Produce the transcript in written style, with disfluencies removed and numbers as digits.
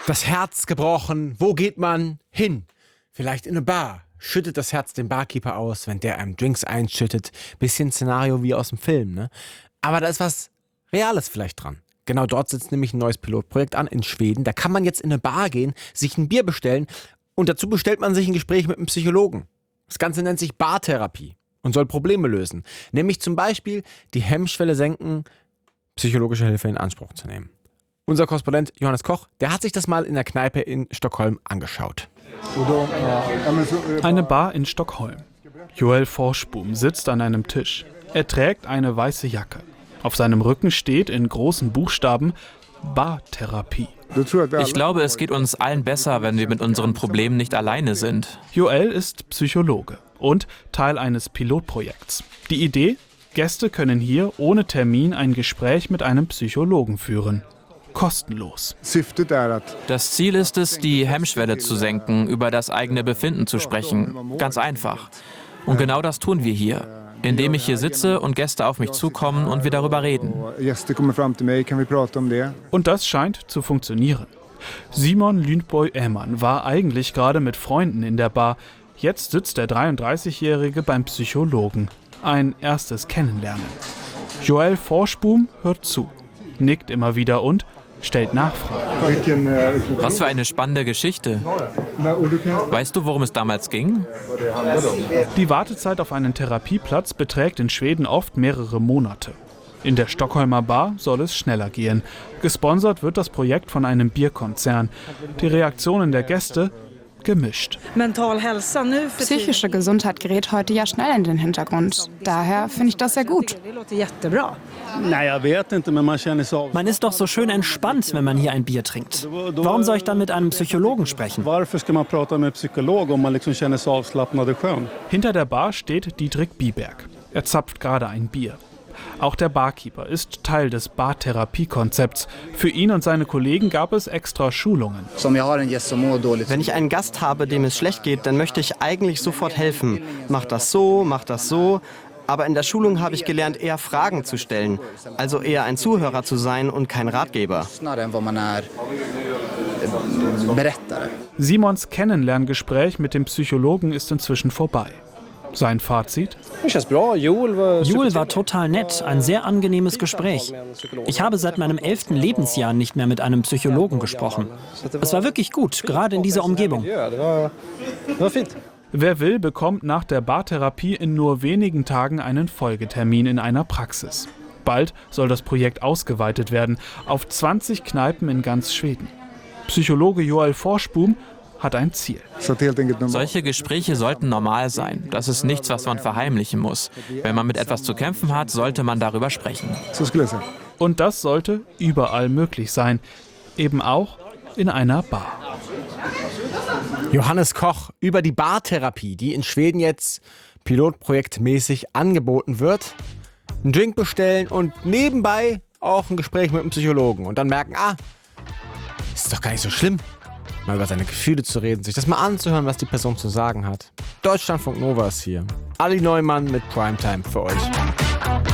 Das Herz gebrochen. Wo geht man hin? Vielleicht in eine Bar. Schüttet das Herz den Barkeeper aus, wenn der einem Drinks einschüttet. Bisschen Szenario wie aus dem Film, ne? Aber da ist was Reales vielleicht dran. Genau dort sitzt nämlich ein neues Pilotprojekt an in Schweden. Da kann man jetzt in eine Bar gehen, sich ein Bier bestellen und dazu bestellt man sich ein Gespräch mit einem Psychologen. Das Ganze nennt sich Bartherapie und soll Probleme lösen. Nämlich zum Beispiel die Hemmschwelle senken, psychologische Hilfe in Anspruch zu nehmen. Unser Korrespondent Johannes Koch, der hat sich das mal in der Kneipe in Stockholm angeschaut. Eine Bar in Stockholm. Joel Forsboom sitzt an einem Tisch. Er trägt eine weiße Jacke. Auf seinem Rücken steht in großen Buchstaben Bartherapie. Ich glaube, es geht uns allen besser, wenn wir mit unseren Problemen nicht alleine sind. Joel ist Psychologe und Teil eines Pilotprojekts. Die Idee? Gäste können hier ohne Termin ein Gespräch mit einem Psychologen führen. Kostenlos. Das Ziel ist es, die Hemmschwelle zu senken, über das eigene Befinden zu sprechen. Ganz einfach. Und genau das tun wir hier. Indem ich hier sitze und Gäste auf mich zukommen und wir darüber reden. Und das scheint zu funktionieren. Simon Lündboy-Ehmann war eigentlich gerade mit Freunden in der Bar. Jetzt sitzt der 33-Jährige beim Psychologen. Ein erstes Kennenlernen. Joel Forsboom hört zu, nickt immer wieder und stellt Nachfragen. Was für eine spannende Geschichte. Weißt du, worum es damals ging? Die Wartezeit auf einen Therapieplatz beträgt in Schweden oft mehrere Monate. In der Stockholmer Bar soll es schneller gehen. Gesponsert wird das Projekt von einem Bierkonzern. Die Reaktionen der Gäste gemischt. Psychische Gesundheit gerät heute ja schnell in den Hintergrund. Daher finde ich das sehr gut. Man ist doch so schön entspannt, wenn man hier ein Bier trinkt. Warum soll ich dann mit einem Psychologen sprechen? Hinter der Bar steht Dietrich Biberg. Er zapft gerade ein Bier. Auch der Barkeeper ist Teil des Bartherapie-Konzepts. Für ihn und seine Kollegen gab es extra Schulungen. Wenn ich einen Gast habe, dem es schlecht geht, dann möchte ich eigentlich sofort helfen. Mach das so, mach das so. Aber in der Schulung habe ich gelernt, eher Fragen zu stellen. Also eher ein Zuhörer zu sein und kein Ratgeber. Simons Kennenlerngespräch mit dem Psychologen ist inzwischen vorbei. Sein Fazit? Joel war total nett, ein sehr angenehmes Gespräch. Ich habe seit meinem 11. Lebensjahr nicht mehr mit einem Psychologen gesprochen. Es war wirklich gut, gerade in dieser Umgebung. Wer will, bekommt nach der Bartherapie in nur wenigen Tagen einen Folgetermin in einer Praxis. Bald soll das Projekt ausgeweitet werden auf 20 Kneipen in ganz Schweden. Psychologe Joel Forsboom hat ein Ziel. Solche Gespräche sollten normal sein. Das ist nichts, was man verheimlichen muss. Wenn man mit etwas zu kämpfen hat, sollte man darüber sprechen. Und das sollte überall möglich sein. Eben auch in einer Bar. Johannes Koch über die Bartherapie, die in Schweden jetzt pilotprojektmäßig angeboten wird. Einen Drink bestellen und nebenbei auch ein Gespräch mit einem Psychologen. Und dann merken, ist doch gar nicht so schlimm, mal über seine Gefühle zu reden, sich das mal anzuhören, was die Person zu sagen hat. Deutschlandfunk Nova ist hier. Ali Neumann mit Primetime für euch.